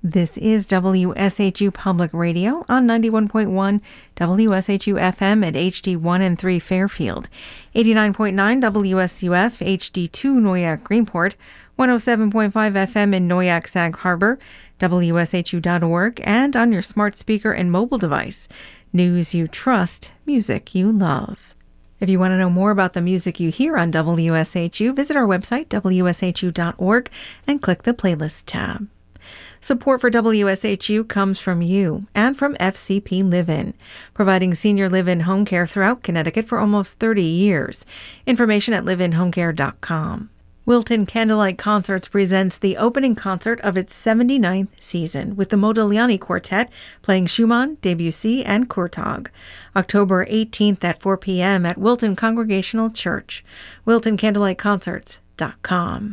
This is WSHU Public Radio on 91.1 WSHU FM at HD1 and 3 Fairfield, 89.9 WSUF HD2 Noyak Greenport, 107.5 FM in Noyak Sag Harbor, WSHU.org, and on your smart speaker and mobile device. News you trust, music you love. If you want to know more about the music you hear on WSHU, visit our website, WSHU.org, and click the Playlist tab. Support for WSHU comes from you and from FCP Live-In, providing senior live-in home care throughout Connecticut for almost 30 years. Information at liveinhomecare.com. Wilton Candlelight Concerts presents the opening concert of its 79th season with the Modigliani Quartet playing Schumann, Debussy, and Kurtag. October 18th at 4 p.m. at Wilton Congregational Church. WiltonCandlelightConcerts.com.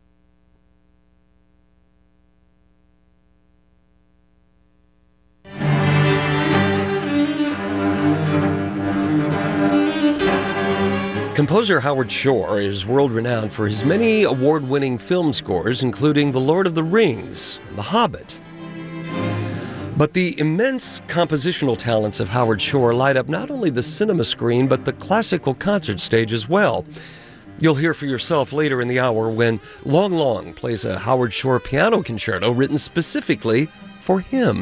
Composer Howard Shore is world-renowned for his many award-winning film scores, including The Lord of the Rings and The Hobbit. But the immense compositional talents of Howard Shore light up not only the cinema screen, but the classical concert stage as well. You'll hear for yourself later in the hour when Long Long plays a Howard Shore piano concerto written specifically for him.